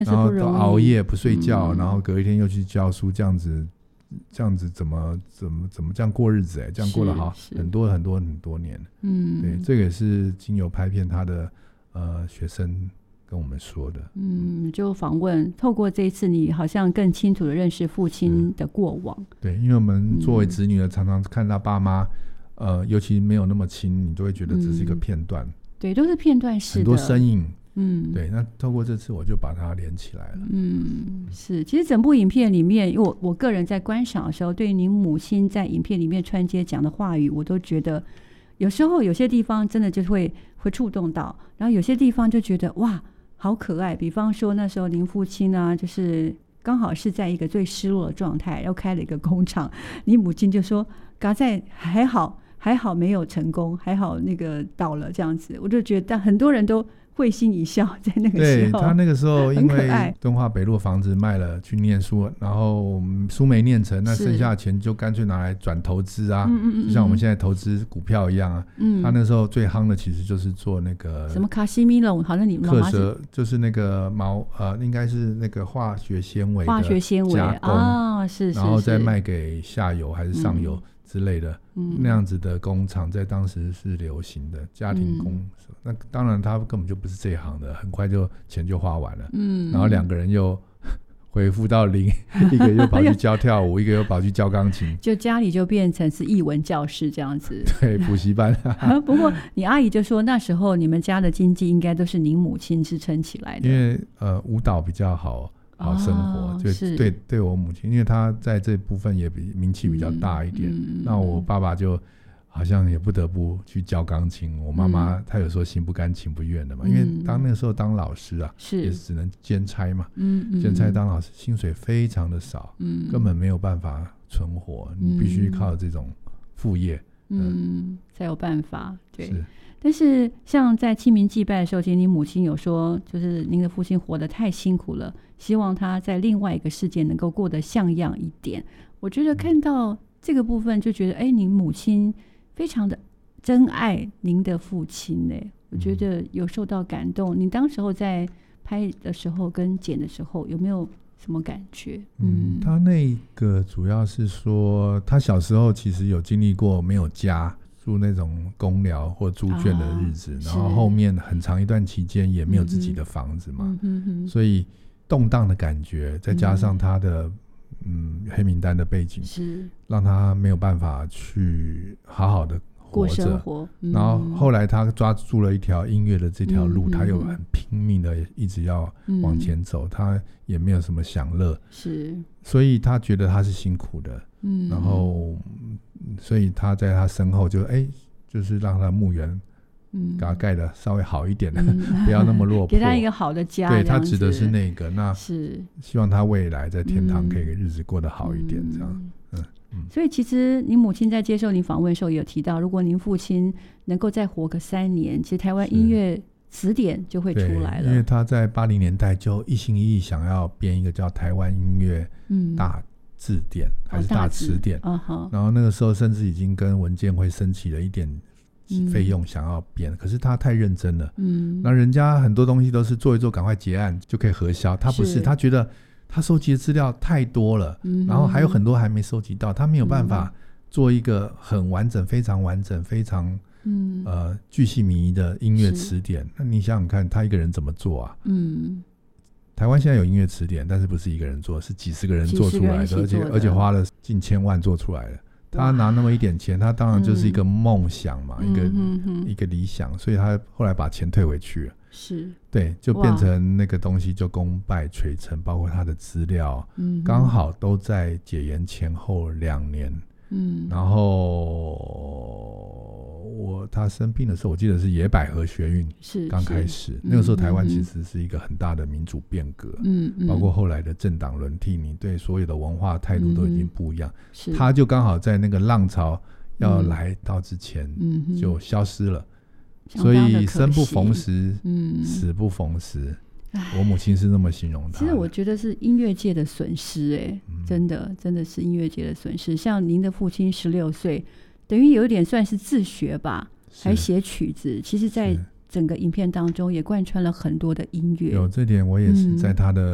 然后都熬夜不睡觉，然后隔一天又去教书，这样子怎么这样过日子这样过了好很多年。对，这个也是经由拍片他的学生跟我们说的。 就访问，透过这一次你好像更清楚的认识父亲的过往。 对，因为我们作为子女的常常看到爸妈尤其没有那么亲，你就会觉得只是一个片段。 对，都是片段式的， 很多身影。对，那透过这次我就把它连起来了。 是，其实整部影片里面，因为我个人在观赏的时候，对于您母亲在影片里面串接讲的话语，我都觉得有时候有些地方真的就会触动到，然后有些地方就觉得哇好可爱。比方说那时候您父亲呢，就是刚好是在一个最失落的状态，要开了一个工厂，你母亲就说嘎在还好没有成功，还好那个倒了这样子。我就觉得很多人都会心一笑，在那个时候。 对，他那个时候因为敦化北路房子卖了去念书，然后书没念成，那剩下的钱就干脆拿来转投资啊，就像我们现在投资股票一样啊。他那时候最夯的其实就是做那个什么卡西米龙，好像你克蛇，就是那个应该是那个化学纤维的加工是， 然后再卖给下游还是上游之类的，那样子的工厂在当时是流行的家庭工。那当然他根本就不是这一行的，很快就钱就花完了。然后两个人又恢复到零，一个又跑去教跳舞，一个又跑去教钢琴， 就家里就变成是艺文教室这样子。 对，补习班。 不过你阿姨就说那时候你们家的经济应该都是您母亲支撑起来的， 因为舞蹈比较好生活，就对我母亲，因为她在这部分也名气比较大一点。那我爸爸就好像也不得不去教钢琴，我妈妈她有时候心不甘情不愿的嘛，因为那个时候当老师啊，也只能兼差嘛，兼差当老师薪水非常的少，根本没有办法存活，你必须靠这种副业， 才有办法。对。但是像在清明祭拜的时候，其实您母亲有说，就是您的父亲活得太辛苦了，希望他在另外一个世界能够过得像样一点。我觉得看到这个部分就觉得您母亲非常的真爱您的父亲我觉得有受到感动。你当时候在拍的时候跟剪的时候有没有什么感觉？ 他那个主要是说他小时候其实有经历过没有家，住那种公寮或猪圈的日子，然后后面很长一段期间也没有自己的房子嘛，所以动荡的感觉再加上他的黑名单的背景，是让他没有办法去好好的活着，过生活。然后后来他抓住了一条音乐的这条路，他又很拼命的一直要往前走，他也没有什么享乐，是，所以他觉得他是辛苦的，然后所以他在他身后就是让他墓园给他盖的稍微好一点的，不要那么落魄， 给他一个好的家。 对，他指的是那个，那是希望他未来在天堂可以日子过得好一点，这样。 所以其实您母亲在接受您访问的时候也有提到，如果您父亲能够再活个3年，其实台湾音乐词典就会出来了。 因为他在80年代就一心一意想要编一个叫台湾音乐大字典，还是大词典，然后那个时候甚至已经跟文建会申请了一点费用想要编，可是他太认真了，那人家很多东西都是做一做赶快结案就可以核销，他不是，他觉得他收集的资料太多了，然后还有很多还没收集到，他没有办法做一个很完整非常完整非常巨细靡遗的音乐词典。那你想想看他一个人怎么做啊？台湾现在有音乐词典，但是不是一个人做，是几十个人做出来的，而且花了近千万做出来的。他拿那么一点钱，他当然就是一个梦想嘛，一个理想，所以他后来把钱退回去了。是，对，就变成那个东西就功败垂成，包括他的资料，刚好都在解严前后2年。然后他生病的时候，我记得是野百合学运刚开始，那个时候台湾其实是一个很大的民主变革，包括后来的政党轮替，你对所有的文化态度都已经不一样，他就刚好在那个浪潮要来到之前就消失了，所以生不逢时，死不逢时。我母亲是那么形容他。 其实我觉得是音乐界的损失，真的是音乐界的损失。像您的父亲16岁，等于有一点算是自学吧，还写曲子，其实在整个影片当中也贯穿了很多的音乐。 有这点我也是在他的